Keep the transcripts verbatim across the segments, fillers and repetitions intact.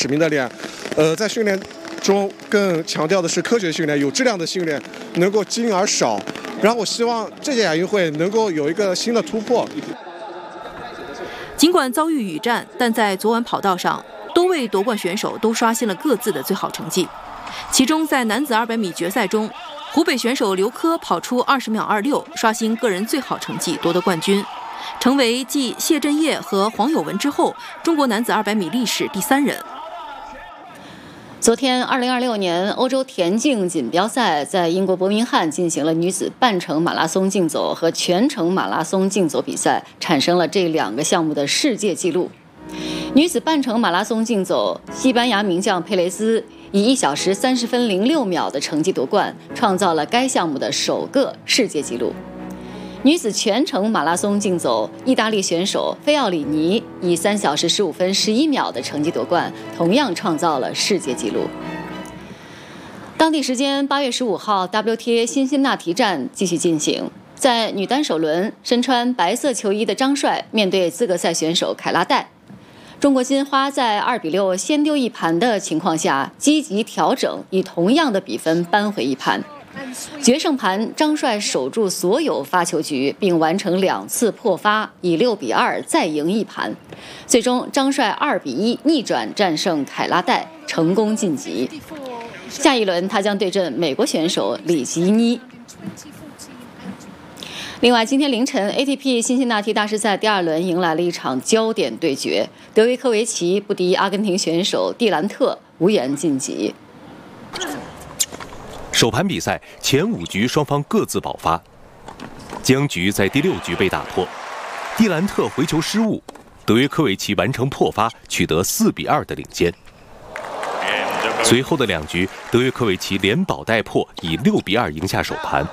使命的练，呃，在训练中更强调的是科学训练，有质量的训练，能够精而少。然后我希望这届亚运会能够有一个新的突破。 尽管遭遇雨战，但在昨晚跑道上，多位夺冠选手都刷新了各自的最好成绩。其中，在男子二百米决赛中，湖北选手刘科跑出二十秒二六，刷新个人最好成绩，夺得冠军，成为继谢震业和黄有文之后，中国男子二百米历史第三人。 昨天，二零二六年欧洲田径锦标赛在英国伯明翰进行了女子半程马拉松竞走和全程马拉松竞走比赛，产生了这两个项目的世界纪录。女子半程马拉松竞走，西班牙名将佩雷斯以一小时三十分零六秒的成绩夺冠，创造了该项目的首个世界纪录。女子全程马拉松竞走，意大利选手菲奥里尼以三小时十五分十一秒的成绩夺冠，同样创造了世界纪录。当地时间八月十五号 ，W T A 辛辛那提站继续进行。在女单首轮，身穿白色球衣的张帅面对资格赛选手凯拉戴。中国金花在二比六先丢一盘的情况下，积极调整，以同样的比分扳回一盘。决胜盘，张帅守住所有发球局，并完成两次破发，以六比二再赢一盘。最终，张帅二比一逆转战胜凯拉戴，成功晋级。下一轮，他将对阵美国选手里吉尼。另外，今天凌晨 A T P 辛辛那提大师赛第二轮迎来了一场焦点对决，德约科维奇不敌阿根廷选手蒂兰特，无缘晋级。 首盘比赛前五局双方各自爆发，僵局在第六局被打破，蒂兰特回球失误，德约科维奇完成破发，取得四比二的领先。随后的两局，德约科维奇连保带破，以六比二赢下首盘。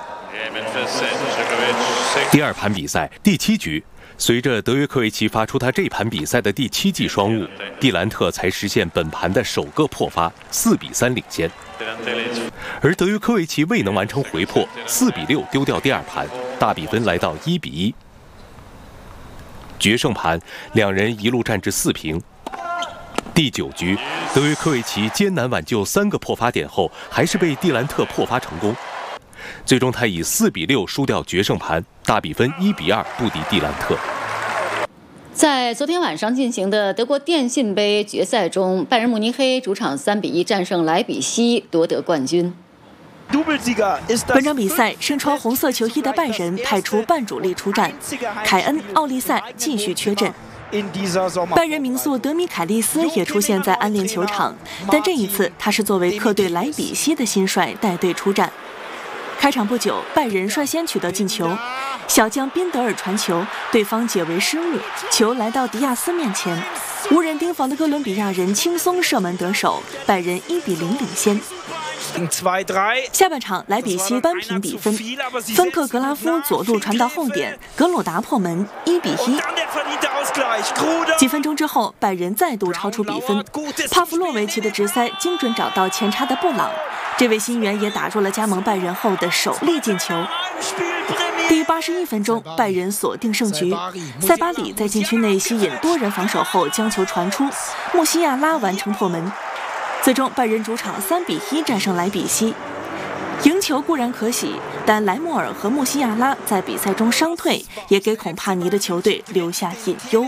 第二盘比赛第七局，随着德约科维奇发出他这盘比赛的第七记双误，蒂兰特才实现本盘的首个破发，四比三领先。而德约科维奇未能完成回破，四比六丢掉第二盘，大比分来到一比一。决胜盘，两人一路战至四平。第九局，德约科维奇艰难挽救三个破发点后，还是被蒂兰特破发成功。最终，他以四比六输掉决胜盘，大比分一比二不敌蒂兰特。 在昨天晚上进行的德国电信杯决赛中，拜仁慕尼黑主场三比一战胜莱比锡，夺得冠军。 本场比赛，身穿红色球衣的拜仁派出半主力出战，凯恩、奥利塞继续缺阵。拜仁名宿德米凯利斯也出现在安联球场，但这一次他是作为客队莱比锡的新帅带队出战。开场不久，拜仁率先取得进球，小将宾德尔传球，对方解围失误，球来到迪亚斯面前，无人盯防的哥伦比亚人轻松射门得手，拜仁一比零领先。下半场，莱比锡扳平比分，芬克格拉夫左路传到后点，格鲁达破门，一比一。几分钟之后，拜仁再度超出比分，帕夫洛维奇的直塞精准找到前插的布朗，这位新援也打入了加盟拜仁后的首粒进球。第八十一分钟，拜仁锁定胜局，塞巴里在禁区内吸引多人防守后将球传出，穆西亚拉完成破门。最终，拜仁主场三比一战胜莱比锡。赢球固然可喜，但莱莫尔和穆西亚拉在比赛中伤退，也给孔帕尼的球队留下隐忧。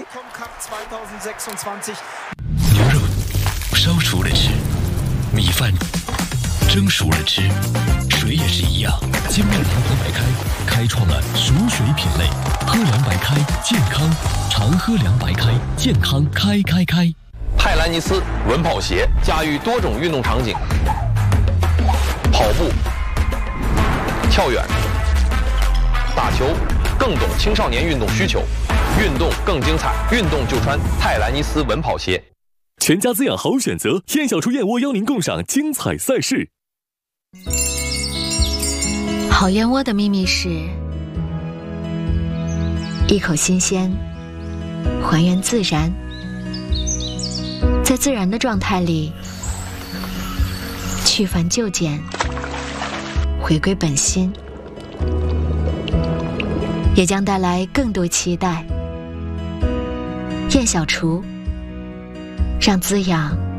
牛肉烧熟了吃，米饭蒸熟了吃，水也是一样。精酿良朋白开开创了熟水品类，喝凉白开健康，常喝凉白开健康开开开。 泰兰尼斯稳跑鞋驾驭多种运动场景，跑步、跳远、打球，更懂青少年运动需求，运动更精彩，运动就穿泰兰尼斯稳跑鞋。 全家滋养好选择，燕小厨燕窝邀您共赏精彩赛事。 好燕窝的秘密是一口新鲜，还原自然，在自然的状态里去繁就简，回归本心，也将带来更多期待。燕小厨，让滋养